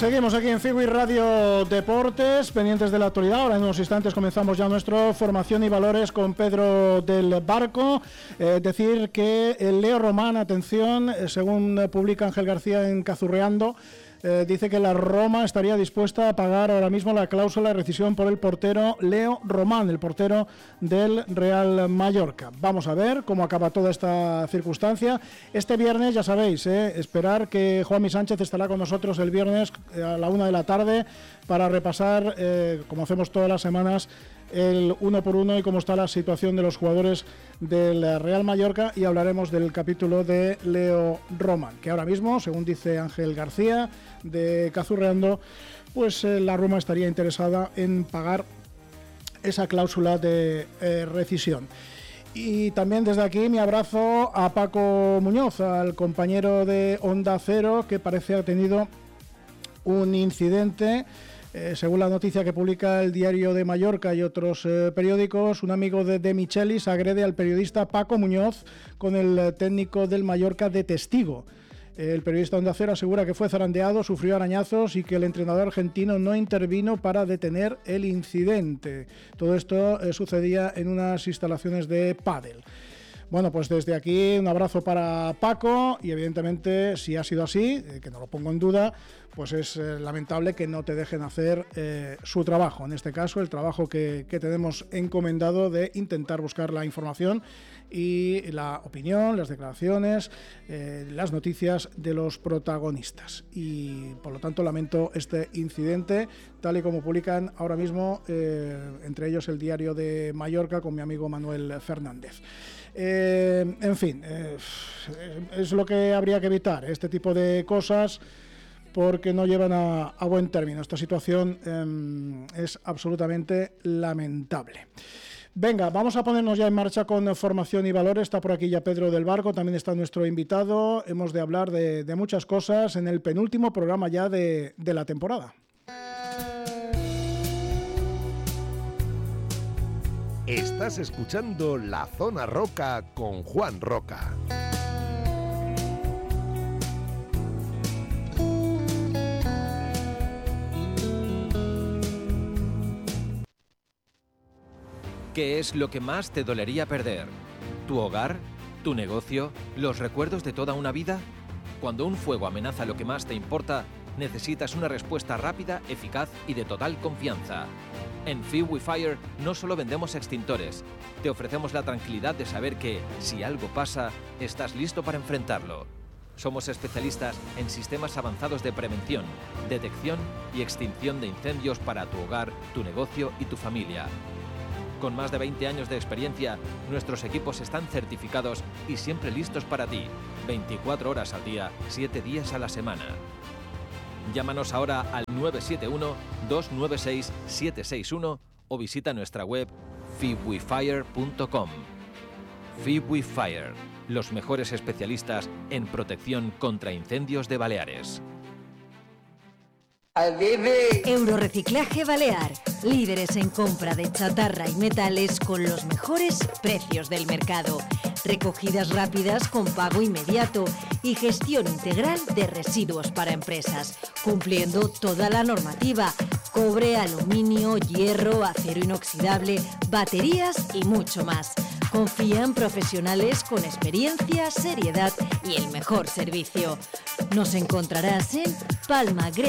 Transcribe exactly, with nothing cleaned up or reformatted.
Seguimos aquí en Fibui Radio Deportes, pendientes de la actualidad. Ahora en unos instantes comenzamos ya nuestra formación y valores con Pedro del Barco. Eh, decir que el Leo Román, atención, eh, según publica Ángel García en Cazurreando, Eh, dice que la Roma estaría dispuesta a pagar ahora mismo la cláusula de rescisión por el portero Leo Román, el portero del Real Mallorca. Vamos a ver cómo acaba toda esta circunstancia. Este viernes, ya sabéis, eh, esperar que Juanmi Sánchez estará con nosotros el viernes a la una de la tarde para repasar, eh, como hacemos todas las semanas, el uno por uno y cómo está la situación de los jugadores del Real Mallorca, y hablaremos del capítulo de Leo Román, que ahora mismo, según dice Ángel García de Cazurreando, pues eh, la Roma estaría interesada en pagar esa cláusula de eh, rescisión. Y también desde aquí mi abrazo a Paco Muñoz, al compañero de Onda Cero, que parece ha tenido un incidente. Eh, según la noticia que publica el Diario de Mallorca y otros eh, periódicos, un amigo de De Michelis agrede al periodista Paco Muñoz con el eh, técnico del Mallorca de testigo. Eh, el periodista Onda Cero asegura que fue zarandeado, sufrió arañazos y que el entrenador argentino no intervino para detener el incidente. Todo esto eh, sucedía en unas instalaciones de pádel. Bueno, pues desde aquí un abrazo para Paco, y evidentemente si ha sido así, eh, que no lo pongo en duda, pues es eh, lamentable que no te dejen hacer eh, su trabajo, en este caso el trabajo que, que tenemos encomendado de intentar buscar la información y la opinión, las declaraciones, eh, las noticias de los protagonistas. Y por lo tanto lamento este incidente, tal y como publican ahora mismo, eh, entre ellos el Diario de Mallorca con mi amigo Manuel Fernández. Eh, en fin, eh, es lo que habría que evitar, este tipo de cosas, porque no llevan a, a buen término. Esta situación eh, es absolutamente lamentable. Venga, vamos a ponernos ya en marcha con formación y valores. Está por aquí ya Pedro del Barco, también está nuestro invitado. Hemos de hablar de, de muchas cosas en el penúltimo programa ya de, de la temporada. Estás escuchando La Zona Roca con Juan Roca. ¿Qué es lo que más te dolería perder? ¿Tu hogar? ¿Tu negocio? ¿Los recuerdos de toda una vida? Cuando un fuego amenaza lo que más te importa, necesitas una respuesta rápida, eficaz y de total confianza. En Fibui Fire no solo vendemos extintores, te ofrecemos la tranquilidad de saber que, si algo pasa, estás listo para enfrentarlo. Somos especialistas en sistemas avanzados de prevención, detección y extinción de incendios para tu hogar, tu negocio y tu familia. Con más de veinte años de experiencia, nuestros equipos están certificados y siempre listos para ti, veinticuatro horas al día, siete días a la semana. Llámanos ahora al nueve siete uno, dos nueve seis, siete seis uno o visita nuestra web fibwifire punto com. Fibwifire, los mejores especialistas en protección contra incendios de Baleares. Eurorreciclaje Balear, líderes en compra de chatarra y metales con los mejores precios del mercado. Recogidas rápidas con pago inmediato y gestión integral de residuos para empresas, cumpliendo toda la normativa: cobre, aluminio, hierro, acero inoxidable, baterías y mucho más. Confían profesionales con experiencia, seriedad y el mejor servicio. Nos encontrarás en Palma Gre